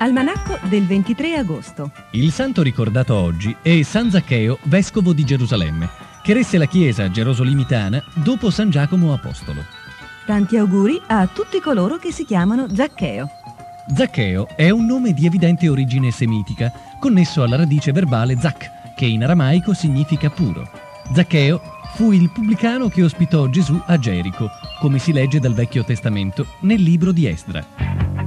Almanacco del 23 agosto. Il santo ricordato oggi è San Zaccheo, vescovo di Gerusalemme, che resse la chiesa gerosolimitana dopo San Giacomo Apostolo. Tanti auguri a tutti coloro che si chiamano Zaccheo. Zaccheo è un nome di evidente origine semitica, connesso alla radice verbale Zac, che in aramaico significa puro. Zaccheo fu il pubblicano che ospitò Gesù a Gerico, come si legge dal Vecchio Testamento nel libro di Esdra.